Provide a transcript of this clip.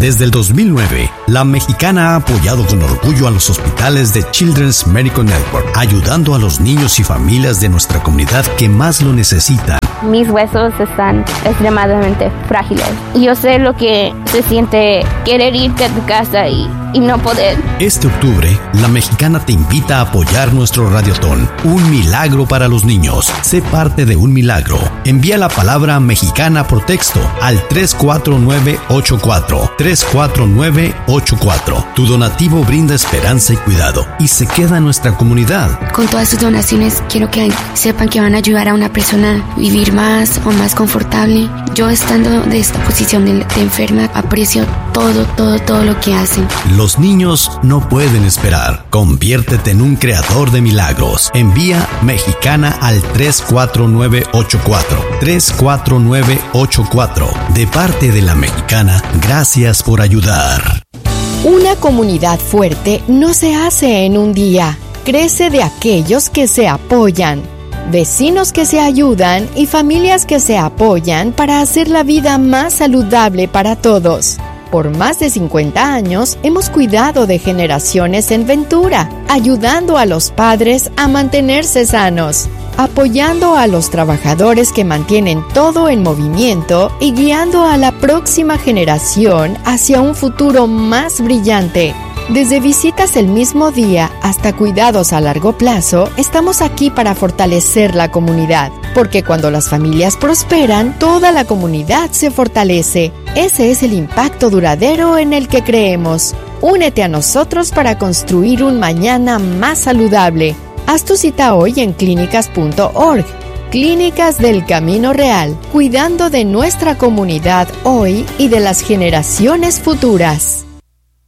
Desde el 2009, La Mexicana ha apoyado con orgullo a los hospitales de Children's Medical Network, ayudando a los niños y familias de nuestra comunidad que más lo necesitan. Mis huesos están extremadamente frágiles. Yo sé lo que se siente querer irte a tu casa y no poder. Este octubre, La Mexicana te invita a apoyar nuestro Radiotón, un milagro para los niños. Sé parte de un milagro. Envía la palabra mexicana por texto al 34984. 34984. Tu donativo brinda esperanza y cuidado y se queda en nuestra comunidad. Con todas sus donaciones, quiero que sepan que van a ayudar a una persona a vivir más o más confortable. Yo, estando de esta posición de enferma, aprecio todo lo que hacen. Los niños no pueden esperar. Conviértete en un creador de milagros. Envía mexicana al 34984. 34984. De parte de La Mexicana, gracias por ayudar. Una comunidad fuerte no se hace en un día. Crece de aquellos que se apoyan. Vecinos que se ayudan y familias que se apoyan para hacer la vida más saludable para todos. Por más de 50 años hemos cuidado de generaciones en Ventura, ayudando a los padres a mantenerse sanos, apoyando a los trabajadores que mantienen todo en movimiento y guiando a la próxima generación hacia un futuro más brillante. Desde visitas el mismo día hasta cuidados a largo plazo, estamos aquí para fortalecer la comunidad, porque cuando las familias prosperan, toda la comunidad se fortalece. Ese es el impacto duradero en el que creemos. Únete a nosotros para construir un mañana más saludable. Haz tu cita hoy en clínicas.org. Clínicas del Camino Real, cuidando de nuestra comunidad hoy y de las generaciones futuras.